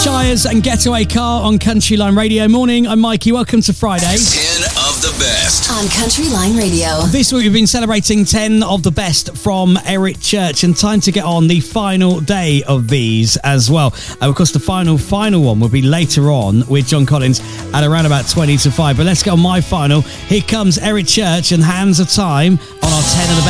Shires and Getaway Car on Country Line Radio. Morning, I'm Mikey. Welcome to Friday. 10 of the best on Country Line Radio. This week we've been celebrating 10 of the best from Eric Church, and time to get on the final day of these as well. Of course, the final one will be later on with John Collins at around about 20 to 5. But let's get on my final. Here comes Eric Church and Hands of Time on our 10 of the best.